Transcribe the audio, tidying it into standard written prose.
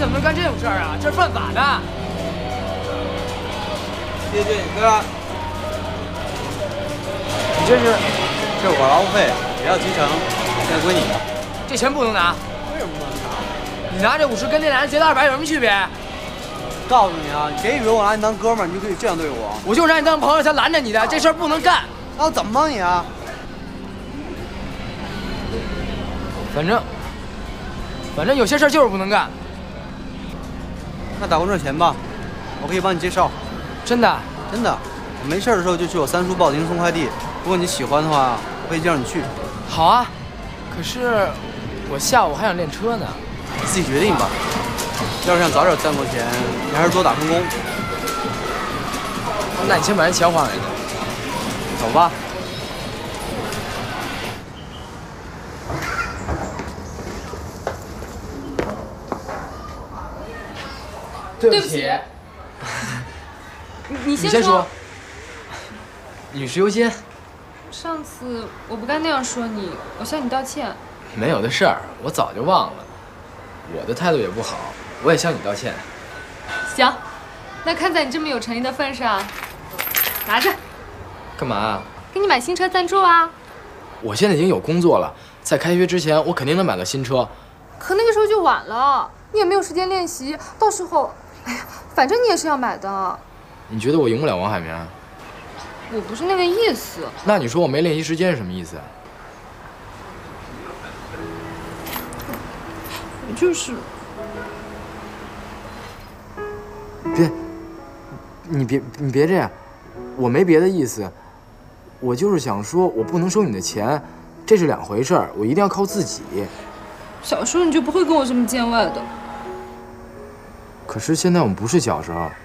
怎么能干这种事儿啊？这是犯法的。 对，哥， 你这是我劳务费，只要提成，现在归你了。 这钱不能拿。 为什么不能拿？ 你拿这50跟那俩人结的200有什么区别？ 告诉你啊，你别以为我拿你当哥们儿，你就可以这样对我。 我就是拿你当朋友才拦着你的，这事儿不能干。 那我怎么帮你啊？ 反正有些事儿就是不能干。 那打工挣钱吧，我可以帮你介绍。 真的？ 真的，我没事的时候就去我三叔报亭送快递。如果你喜欢的话，我可以介绍你去。 好啊，可是我下午还想练车呢。 你自己决定吧。要是想早点赚够钱，你还是多打份工。 那你先把人钱还给他。 走吧。 对不起。 你先说。 女士优先。 上次我不该那样说你，我向你道歉。 没有的事儿，我早就忘了。我的态度也不好，我也向你道歉。 行，那看在你这么有诚意的份上，拿着。 干嘛啊？ 给你买新车赞助啊。 我现在已经有工作了，在开学之前我肯定能买个新车。 可那个时候就晚了，你也没有时间练习，到时候，哎呀，反正你也是要买的。 你觉得我赢不了王海明？ 我不是那个意思。 那你说我没练习时间是什么意思？ 就是你别这样，我没别的意思，我就是想说，我不能收你的钱，这是2回事儿，我一定要靠自己。 小时候你就不会跟我这么见外的。 可是现在我们不是小时候。